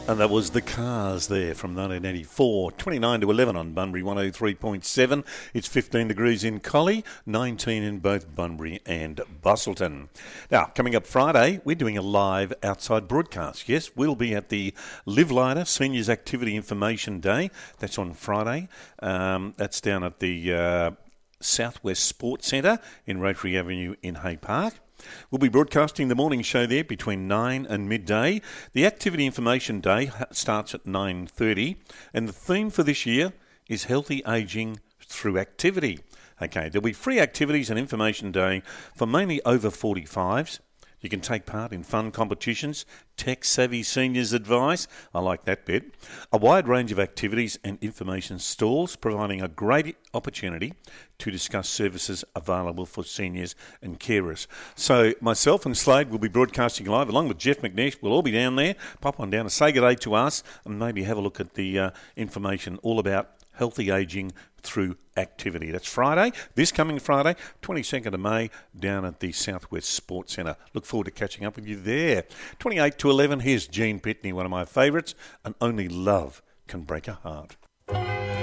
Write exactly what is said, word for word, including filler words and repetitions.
And that was The Cars there from nineteen eighty-four, twenty-nine to eleven on Bunbury one oh three point seven. It's fifteen degrees in Collie, nineteen in both Bunbury and Busselton. Now, coming up Friday, we're doing a live outside broadcast. Yes, we'll be at the Live Lighter Seniors Activity Information Day. That's on Friday. Um, that's down at the uh, Southwest Sports Centre in Rotary Avenue in Hay Park. We'll be broadcasting the morning show there between nine and midday. The Activity Information Day starts at nine thirty, and the theme for this year is Healthy Ageing Through Activity. Okay, there'll be free activities and information day for mainly over forty-fives. You can take part in fun competitions, tech-savvy seniors advice, I like that bit, a wide range of activities and information stalls, providing a great opportunity to discuss services available for seniors and carers. So myself and Slade will be broadcasting live, along with Jeff McNeish. We'll all be down there. Pop on down and say good day to us and maybe have a look at the uh, information all about healthy ageing through activity. That's Friday, this coming Friday, twenty-second of May, down at the Southwest Sports Centre. Look forward to catching up with you there. twenty-eight to eleven, here's Gene Pitney, one of my favourites, and Only Love Can Break a Heart.